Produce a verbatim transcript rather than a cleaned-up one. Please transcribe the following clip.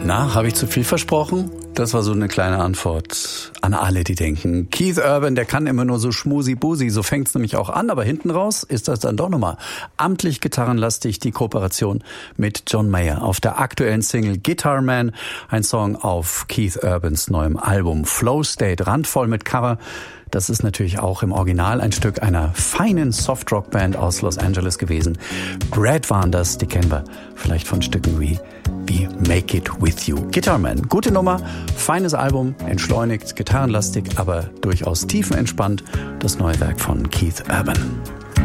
Na, habe ich zu viel versprochen? Das war so eine kleine Antwort an alle, die denken, Keith Urban, der kann immer nur so schmusi-busi, so fängt's nämlich auch an, aber hinten raus ist das dann doch nochmal amtlich gitarrenlastig, die Kooperation mit John Mayer auf der aktuellen Single Guitar Man, ein Song auf Keith Urbans neuem Album Flow State, randvoll mit Cover. Das ist natürlich auch im Original ein Stück einer feinen Soft-Rock-Band aus Los Angeles gewesen. Brad waren das, die kennen wir vielleicht von Stücken wie, wie Make It With You. Guitar Man, gute Nummer, feines Album, entschleunigt, gitarrenlastig, aber durchaus tiefenentspannt. Das neue Werk von Keith Urban.